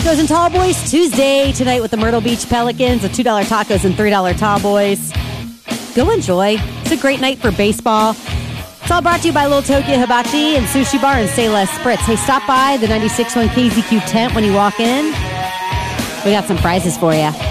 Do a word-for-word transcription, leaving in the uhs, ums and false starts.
Goes in Tall Boys Tuesday tonight with the Myrtle Beach Pelicans, the two dollar tacos and three dollar Tall Boys. Go enjoy. It's a great night for baseball. It's all brought to you by Little Tokyo Hibachi and Sushi Bar and Say Less Spritz. Hey, stop by the ninety-six point one K Z Q tent when you walk in. We got some prizes for you.